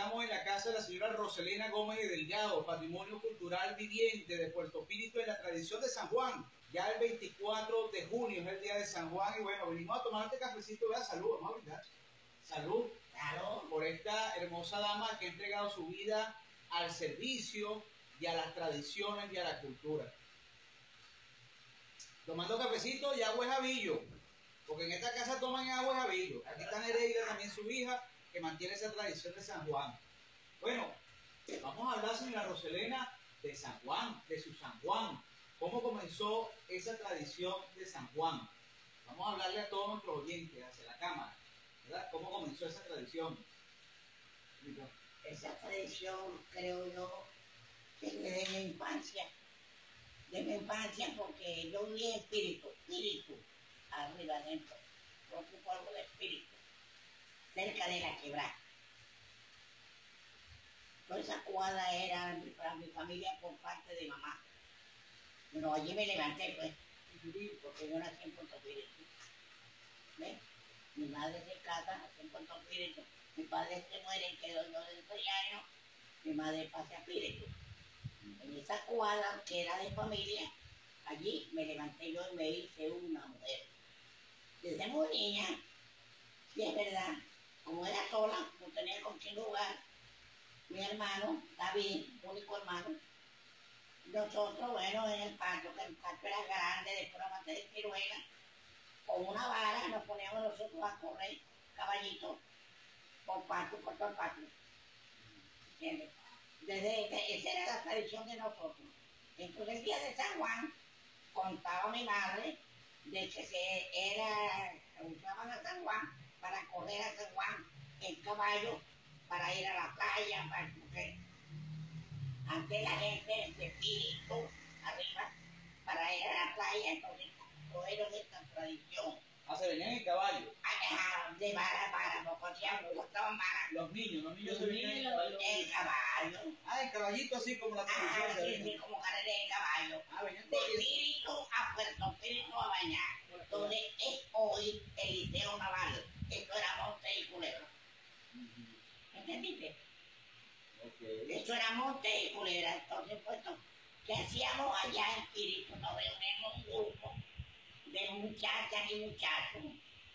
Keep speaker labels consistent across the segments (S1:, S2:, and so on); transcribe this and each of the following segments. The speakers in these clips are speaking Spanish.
S1: estamos en la casa de la señora Roselena Gómez de Delgado, Patrimonio Cultural Viviente de Puerto Píritu en la tradición de San Juan. Ya el 24 de junio es el día de San Juan y bueno, venimos a tomar este cafecito, ¿verdad? Salud, vamos a brindar. Salud, claro, por esta hermosa dama que ha entregado su vida al servicio y a las tradiciones y a la cultura. Tomando cafecito y agua de jabillo, porque en esta casa toman agua de jabillo. Aquí está Nereida, también su hija, que mantiene esa tradición de San Juan. Bueno, vamos a hablar, señora Roselena, de San Juan, de su San Juan. ¿Cómo comenzó esa tradición de San Juan? Vamos a hablarle a todos nuestros oyentes, hacia la cámara, ¿verdad? ¿Cómo comenzó esa tradición?
S2: Esa tradición, creo yo, que es de mi infancia. De mi infancia, porque yo vi espíritu, arriba adentro. Yo ocupo algo de espíritu, cerca de la quebrada. Toda esa cuadra era para mi familia por parte de mamá. Bueno, allí me levanté, pues, porque yo nací en Puerto Píritu. ¿Ves? Mi madre se casa, nací en Puerto Píritu. Mi padre se muere y quedó yo de 6 años. Mi madre pasa a Píritu. En esa cuadra que era de familia, allí me levanté yo y me hice una mujer. Desde muy niña, si es verdad, como era sola, no tenía con quién jugar, mi hermano, David, único hermano, nosotros, bueno, en el patio, que el patio era grande, de pura mate de ciruela, con una vara nos poníamos nosotros a correr caballitos por todo el patio. ¿Entiendes? Esa era la tradición de nosotros. Entonces el día de San Juan contaba mi madre de que usaban a San Juan para correr a San Juan en caballo, para ir a la playa, porque antes la gente de Píritu arriba para ir a la playa, entonces cogieron esta tradición.
S1: Ah, se venían en caballo.
S2: De vara, no conocíamos, no estaban varas.
S1: Los niños se venían en caballo.
S2: En caballo.
S1: Ah, en caballito así como la tradición.
S2: Sí, como carrera de caballo.
S1: Venían
S2: De Píritu a Puerto Píritu a Bañar, donde es hoy el Liceo Naval. Esto era Monte y Culebra. ¿Entendiste?
S1: Okay.
S2: Esto era Monte y Culebra. Entonces, puesto, ¿qué hacíamos allá en Píritu? Nos reunimos un grupo de muchachas y muchachos,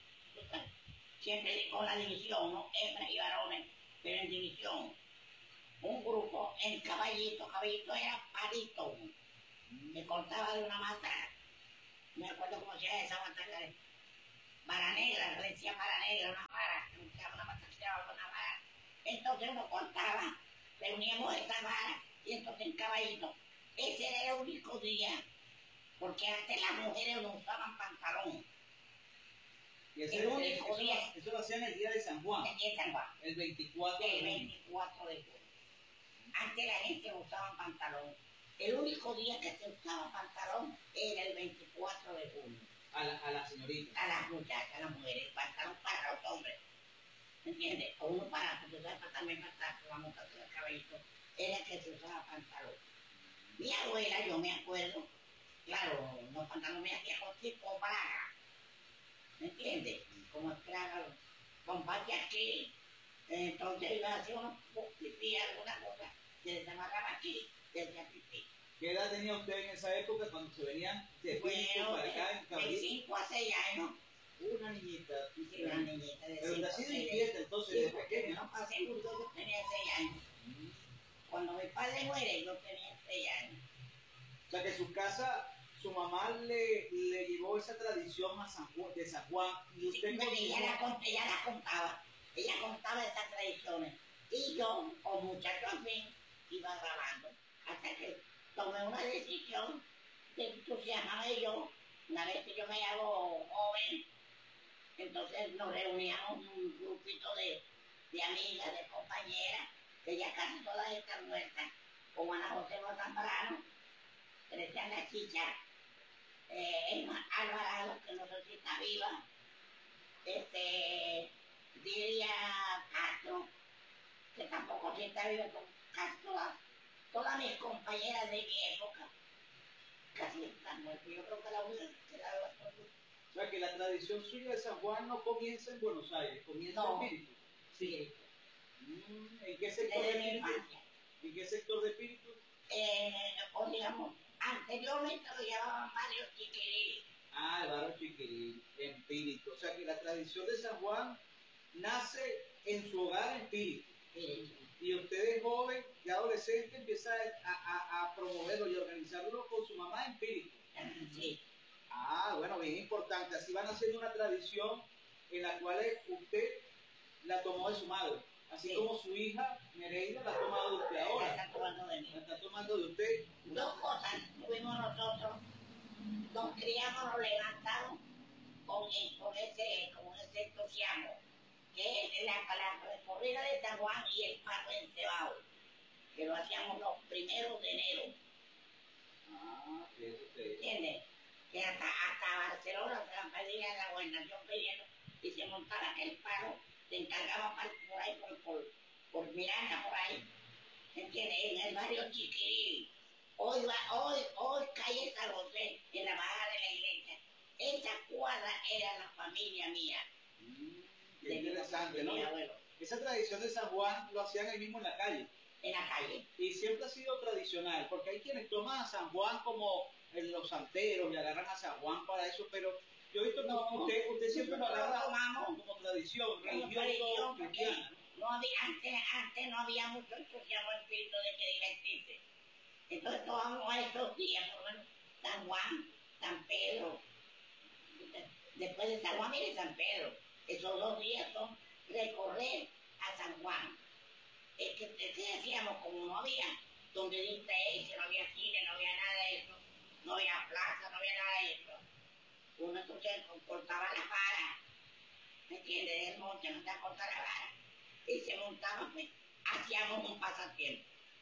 S2: siempre con la división, ¿no? Hembras y varones, pero en división. Un grupo en caballito era palito, que cortaba de una mata, no me acuerdo cómo se llama esa mata, vara negra, le decía vara negra, una vara, que se llama una mata, se llama una vara. Entonces uno cortaba, reuníamos esa vara y entonces en caballito. Ese era el único día, porque antes las mujeres no usaban pantalón.
S1: Y eso lo hacían el día de San Juan.
S2: El día de San Juan.
S1: El 24 de junio.
S2: El 24 de junio. Antes la gente no usaba pantalón. El único día que se usaba pantalón era el 24 de junio.
S1: A la señorita.
S2: A las muchachas, a las mujeres. Pantalón para los hombres. ¿Me entiendes? O uno para, porque usaba también para la mujer del cabellito. Era que se usaba pantalón. Mi abuela, yo me acuerdo, claro, los pantalones me hacían con tipo braga. ¿Me entiendes? Como braga, con parte aquí. Entonces iba a hacer unos pipí, alguna cosa, se desamarraba aquí, desde pipí.
S1: ¿Qué edad tenía usted en esa época cuando se venían de Píritu para acá en caballito?
S2: De 5 a 6 años.
S1: Una niñita.
S2: Sí, una niñita de 5 a 6 años.
S1: Pero usted ha sido inquieta entonces desde pequeña.
S2: No pasé mucho, yo tenía 6 años. Cuando mi padre muere, yo tenía 6 años.
S1: O sea que su casa, su mamá le llevó esa tradición de San Juan y usted
S2: ella la contaba. Ella contaba esas tradiciones. Y yo, con muchachos así, iba grabando. Hasta que tomé una decisión de entusiasmarme yo. Una vez que yo me hago joven, entonces nos reuníamos un grupito de amigas, de compañeras, que ya casi todas están muertas, como Ana José Zambrano, Cristiana Chicha, Emma Alvarado, que no sé si está viva, Lidia Castro, que tampoco si está viva, con Castro, todas mis compañeras de mi época, casi están muertas. Yo creo que la única que la veo.
S1: O sea que la tradición suya de San Juan no comienza en Buenos Aires, comienza en Píritu.
S2: Sí.
S1: ¿En qué sector de
S2: desde mi
S1: espíritu?
S2: infancia.
S1: ¿En qué sector de espíritu?
S2: O digamos, anteriormente lo llamaban Mario Chiquirí.
S1: Ah, el barrio Chiquirí, empírico. O sea que la tradición de San Juan nace en su hogar empírico. Y usted es joven y adolescente empieza a promoverlo y organizarlo con su mamá empírico.
S2: Sí.
S1: Ah, bueno, bien importante. Así van haciendo una tradición en la cual usted la tomó de su madre. Así
S2: Sí.
S1: como su hija Nereida la ha tomado de usted
S2: La
S1: ahora.
S2: están tomando de mí.
S1: La está tomando de usted.
S2: Dos cosas tuvimos nosotros. Nos criamos, nos levantamos con ese entusiasmo, que es la recorrida de San Juan y el paso en Cebao, que lo hacíamos los primeros de enero.
S1: Ah, fíjese usted.
S2: ¿Entiendes? Que hasta Barcelona se van a pedir a la gobernación pidiendo y se montara el paro, se encargaba por ahí, por Miranda, por ahí. ¿Entiendes? En el barrio Chiquirí. Hoy calle San José, en la bajada de la iglesia. Esa cuadra era la familia mía.
S1: Qué interesante, ¿no?
S2: Mi abuelo.
S1: Esa tradición de San Juan lo hacían ahí mismo en la calle.
S2: En la calle.
S1: Y siempre ha sido tradicional, porque hay quienes toman a San Juan como los santeros y agarran a San Juan para eso, pero yo he visto que
S2: No,
S1: usted siempre lo agarra
S2: tomamos
S1: como tradición,
S2: como
S1: religioso,
S2: tradición, porque
S1: cristiana.
S2: no había, antes no había mucho entusiasmo espíritu de que divertirse. Entonces tomamos estos días, por lo menos, San Juan, San Pedro. Después de San Juan viene San Pedro. Esos 2 días son recorrer a San Juan. ¿Qué decíamos? Como no había donde distraerse, no había cine, no había nada de eso, no había plaza, no había nada de eso. Uno entonces cortaba la vara, ¿me entiendes? El monte no se corta la vara. Y se montaba, pues, hacíamos un pasatiempo.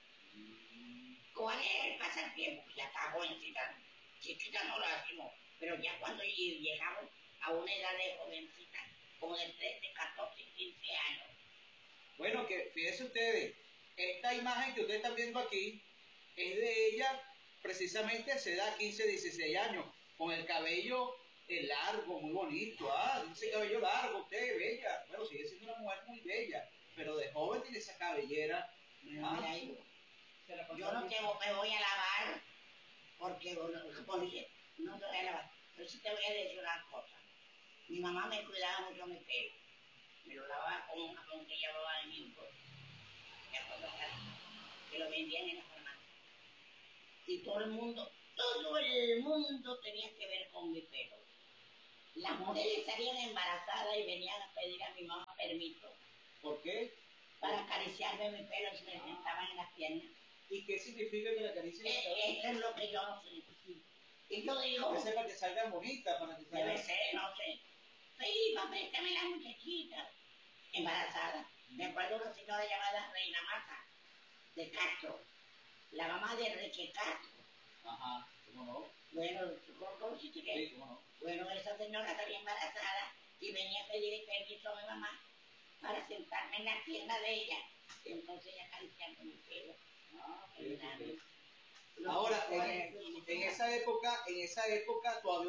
S2: ¿Cuál era el pasatiempo? Ya estaba jovencita, chiquita no lo hacemos, pero ya cuando llegamos a una edad de jovencita, como de 13, 14, 15 años.
S1: Bueno, que fíjense ustedes, esta imagen que ustedes están viendo aquí es de ella precisamente a esa edad, 15, 16 años, con el cabello largo, muy bonito. Ah, ese cabello largo, usted, bella. Bueno, sigue siendo una mujer muy bella, pero de joven tiene esa cabellera.
S2: Mira, yo no me voy a lavar porque no te voy a lavar, pero sí te voy a decir una cosa. Mi mamá me cuidaba mucho mi pelo, me lo lavaba con un jabón que ella lavaba en mi que lo vendían en la farmacia. Y todo el mundo tenía que ver con mi pelo. Las mujeres salían embarazadas y venían a pedir a mi mamá permiso.
S1: ¿Por qué?
S2: Para acariciarme mi pelo y se me sentaban en las piernas.
S1: ¿Y qué significa que la caricia?
S2: Esto es lo que yo no sé. Y yo digo,
S1: Debe ser para que salga bonita, para que salga...
S2: debe ser, no sé. Sí, préstame la muchachita. Embarazada. Me acuerdo de una señora llamada Reina Mata, de Castro. La mamá de Enrique Castro.
S1: Ajá, ¿cómo no?
S2: Bueno, ¿cómo conociste que?
S1: Sí, ¿cómo no?
S2: Bueno, esa señora estaba embarazada y venía a pedir permiso a mi mamá para sentarme en la pierna de ella. Y entonces ella acariciando mi pelo.
S1: Ah, ahora, en esa época todavía